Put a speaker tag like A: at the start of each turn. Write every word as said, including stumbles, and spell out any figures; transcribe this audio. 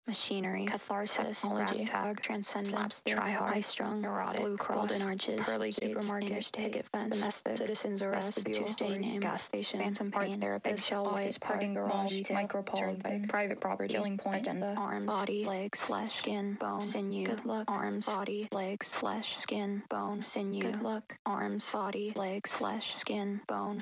A: machinery, catharsis, technology, tag, transcendence, tryhard, high-strung, neurotic, blue cross, golden arches, pearly supermarket, interstate, picket fence, domestic, citizens arrest, vestibule, tuesday name, gas station, phantom park therapist, eggshell office, parking garage, micropolitan, private property, killing point, agenda, arms, body, legs, flesh, skin, bone, sinew, good luck, arms, body, legs, flesh, skin, bone, sinew, good luck, arms, body, legs, flesh, skin, bone,